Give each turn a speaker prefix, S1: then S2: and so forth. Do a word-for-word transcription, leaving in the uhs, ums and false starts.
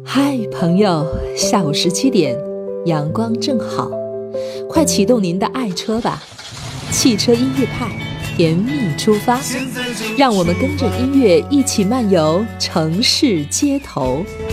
S1: 嗨，朋友，下午十七点，阳光正好，快启动您的爱车吧！汽车音乐派，甜蜜出发，让我们跟着音乐一起漫游城市街头。